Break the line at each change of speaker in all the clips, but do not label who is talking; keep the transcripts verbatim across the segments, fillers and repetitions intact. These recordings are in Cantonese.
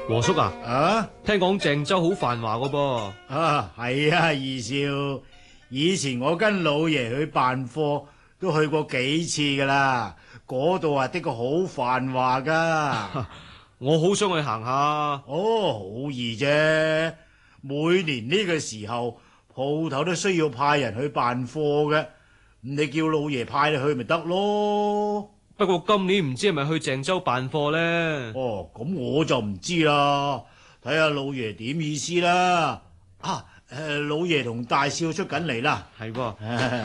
和叔啊，
啊
聽講鄭州好繁華噶噃。
啊，係啊，二少，以前我跟老爺去辦貨都去過幾次噶啦，嗰度啊的確好繁華噶。
我好想去行下。
哦，好易啫，每年呢個時候鋪頭都需要派人去辦貨嘅，你叫老爺派你去咪得咯。
不過今年唔知係咪去鄭州辦貨呢？
哦，咁我就唔知啦，睇下老爺點意思啦。啊，誒，老爺同大少出緊嚟啦。
係噃。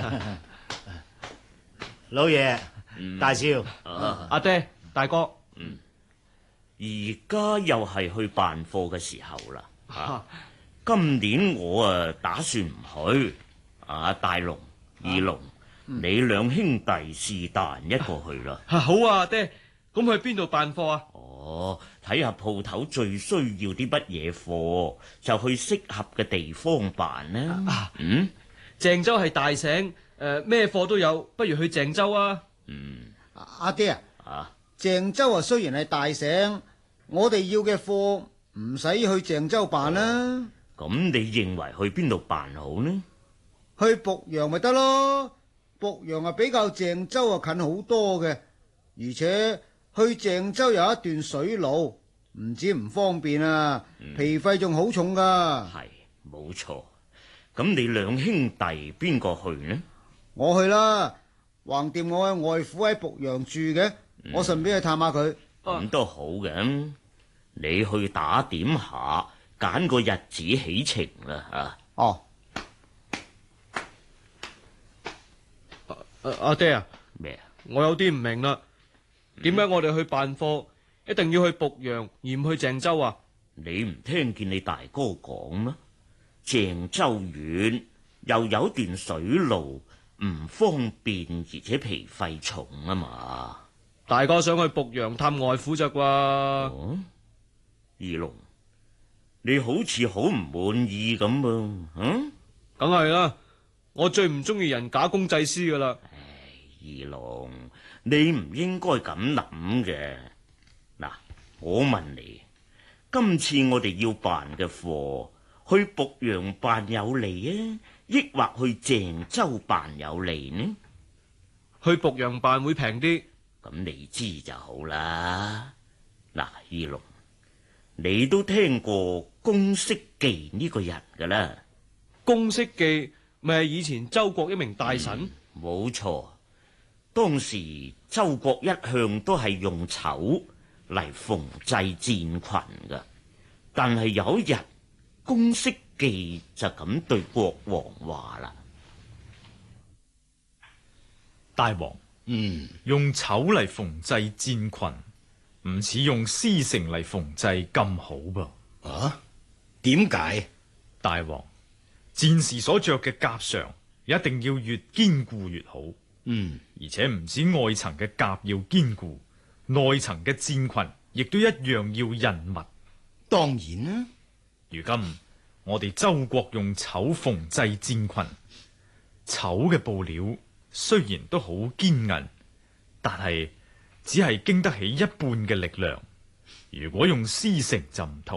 老爺，
嗯、
大少，
啊，
阿爹，大哥。
嗯，而家又係去辦貨嘅時候啦。吓、啊，今年我啊打算唔去。啊，大龍、二龍，啊嗯、你兩兄弟是但一個去啦。
好啊，爹。咁去邊度辦貨啊？
哦，睇下鋪頭最需要啲乜嘢貨，就去適合嘅地方辦啦。
啊、
嗯，
鄭州係大省，誒、呃，咩貨都有，不如去鄭州啊。
嗯，
阿爹啊，
啊，
鄭州啊雖然係大省，我哋要嘅貨唔使去鄭州辦啦。
咁、哦、你認為去邊度辦好呢？
去阜陽咪得咯，阜陽啊比較鄭州啊近好多嘅，而且去鄭州有一段水路，唔止唔方便啊，嗯、皮費仲好重噶。
係，冇錯。咁你兩兄弟邊個去呢？
我去啦，橫掂我嘅外父喺阜陽住嘅，嗯、我順便去探下佢。
咁都好嘅，你去打點下，揀個日子起程啦吓。
哦。
阿、啊、爹啊，
咩啊？
我有啲唔明啦，點解、嗯、我哋去辦貨一定要去阜陽而唔去鄭州啊？
你唔聽見你大哥講咩？鄭州遠，又有段水路，唔方便，而且皮費重啊嘛。
大哥想去阜陽探外父咋啩？
哦，二龍，你好似好唔滿意咁噃？嗯，
梗係啦，我最唔中意人假公濟私噶啦。
二龍，你唔應該咁諗嘅。嗱，我問你，今次我哋要辦嘅貨，去阜陽辦有利啊，抑或去鄭州辦有利呢？
去阜陽辦會平啲。
咁你知就好啦。嗱，二龍，你都聽過公式記呢個人噶啦。
公式記咪係以前周國一名大臣？
冇錯。當時周國一向都係用綢嚟縫製戰裙噶，但係有一日，公式記就咁對國王話啦：
大王，嗯，用綢嚟縫製戰裙，唔似用絲繩嚟縫製咁好噃。
啊？點解？
大王，戰士所着嘅甲裳一定要越堅固越好。
嗯，
而且唔止外層嘅甲要堅固，內層嘅戰裙亦都一樣要韌密。
當然啦。
如今我哋周國用綢縫製戰裙，綢嘅布料雖然都好堅韌，但係只係經得起一半嘅力量。如果用絲繩就唔同